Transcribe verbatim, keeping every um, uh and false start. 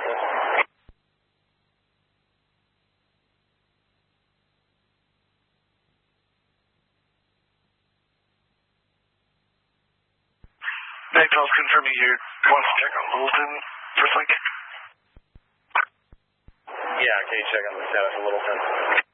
Magpulse confirming you want to check on Littleton for a second? Yeah, can you check on the status of Littleton?